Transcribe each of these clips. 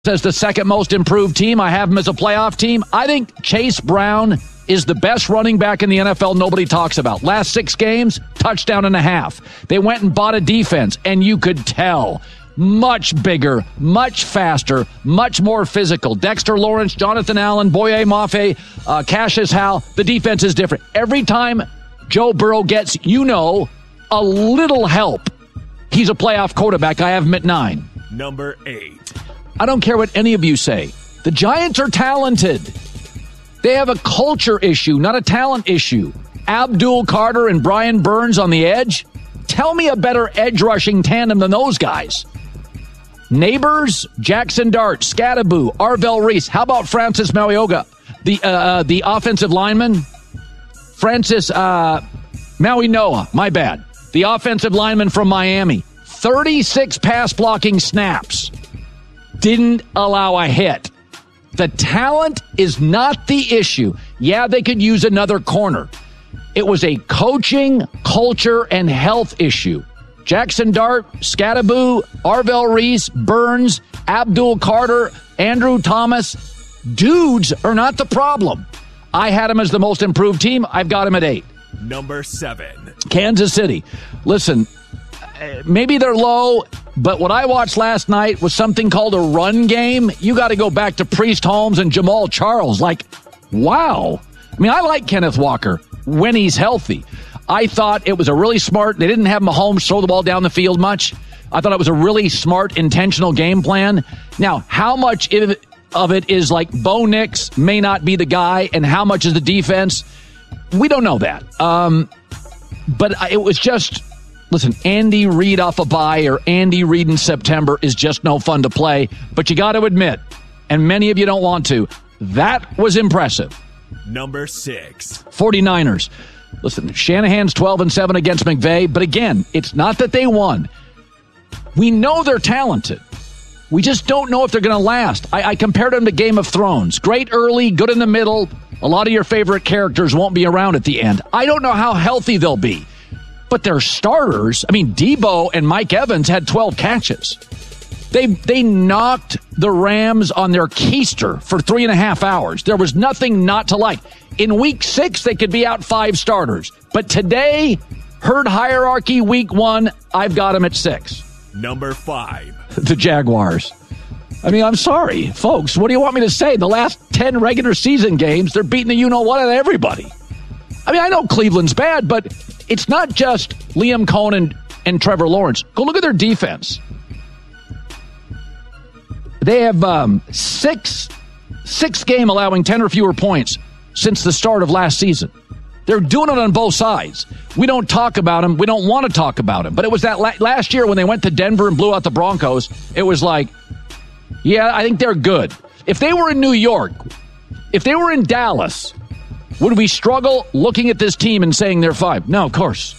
as the second most improved team. I have them as a playoff team. I think Chase Brown is the best running back in the NFL nobody talks about. Last 6 games, touchdown and a half. They went and bought a defense, and you could tell. Much bigger, much faster, much more physical. Dexter Lawrence, Jonathan Allen, Boye Mafe, Cassius Howell. The defense is different. Every time Joe Burrow gets, a little help, he's a playoff quarterback. I have him at 9. Number 8. I don't care what any of you say. The Giants are talented. They have a culture issue, not a talent issue. Abdul Carter and Brian Burns on the edge. Tell me a better edge rushing tandem than those guys. Neighbors, Jackson Dart, Scattaboo, Arvell Reese. How about Francis Mauigoa, the offensive lineman? Francis Mauigoa, my bad. The offensive lineman from Miami. 36 pass blocking snaps. Didn't allow a hit. The talent is not the issue. Yeah, they could use another corner. It was a coaching, culture, and health issue. Jackson Dart, Scattaboo, Arvell Reese, Burns, Abdul Carter, Andrew Thomas. Dudes are not the problem. I had him as the most improved team. I've got him at 8. Number 7. Kansas City. Listen, maybe they're low, but what I watched last night was something called a run game. You got to go back to Priest Holmes and Jamal Charles. Wow. I mean, I like Kenneth Walker when he's healthy. I thought it was a really smart, they didn't have Mahomes throw the ball down the field much. I thought it was a really smart, intentional game plan. Now, how much of it is Bo Nix may not be the guy, and how much is the defense? We don't know that. But it was just, listen, Andy Reid off a bye or Andy Reid in September is just no fun to play. But you got to admit, and many of you don't want to, that was impressive. Number 6. 49ers. Listen, Shanahan's 12-7 against McVay, but again, it's not that they won. We know they're talented. We just don't know if they're going to last. I compared them to Game of Thrones. Great early, good in the middle. A lot of your favorite characters won't be around at the end. I don't know how healthy they'll be. But their starters, Debo and Mike Evans had 12 catches. They knocked the Rams on their keister for 3.5 hours. There was nothing not to like. In week 6, they could be out 5 starters. But today, herd hierarchy week 1, I've got them at 6. Number 5. The Jaguars. I'm sorry, folks. What do you want me to say? The last 10 regular season games, they're beating the you-know-what out of everybody. I know Cleveland's bad, but it's not just Liam Cohen and Trevor Lawrence. Go look at their defense. They have 6 game allowing 10 or fewer points since the start of last season. They're doing it on both sides. We don't talk about them. We don't want to talk about them. But it was that last year when they went to Denver and blew out the Broncos, it was yeah, I think they're good. If they were in New York, if they were in Dallas, would we struggle looking at this team and saying they're 5? No, of course.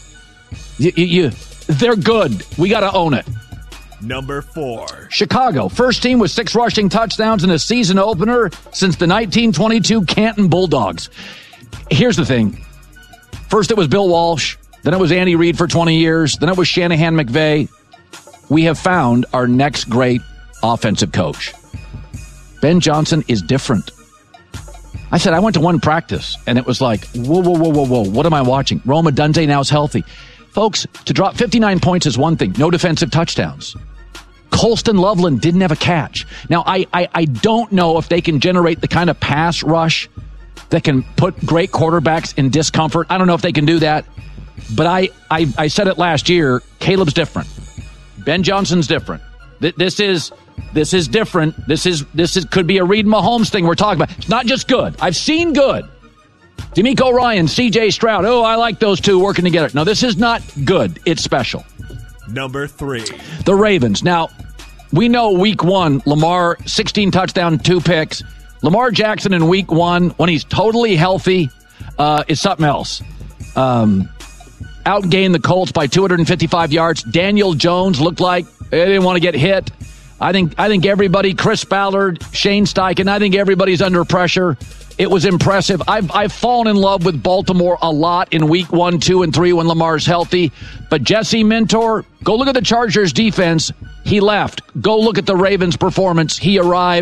They're good. We got to own it. Number 4. Chicago. First team with 6 rushing touchdowns in a season opener since the 1922 Canton Bulldogs. Here's the thing. First it was Bill Walsh. Then it was Andy Reid for 20 years. Then it was Shanahan McVay. We have found our next great offensive coach. Ben Johnson is different. I said, I went to one practice, and it was whoa. What am I watching? Rome Odunze now is healthy. Folks, to drop 59 points is one thing. No defensive touchdowns. Colston Loveland didn't have a catch. Now, I don't know if they can generate the kind of pass rush that can put great quarterbacks in discomfort. I don't know if they can do that. But I said it last year, Caleb's different. Ben Johnson's different. This is different. This could be a Reid Mahomes thing we're talking about. It's not just good. I've seen good. D'Amico Ryan, C.J. Stroud. Oh, I like those two working together. No, this is not good. It's special. Number 3. The Ravens. Now, we know week 1, Lamar, 16 touchdowns, 2 picks. Lamar Jackson in week 1, when he's totally healthy, is something else. Outgained the Colts by 255 yards. Daniel Jones looked like they didn't want to get hit. I think everybody, Chris Ballard, Shane Steichen, I think everybody's under pressure. It was impressive. I've fallen in love with Baltimore a lot in week 1, 2, and 3 when Lamar's healthy. But Jesse Minter, go look at the Chargers defense. He left. Go look at the Ravens' performance. He arrived.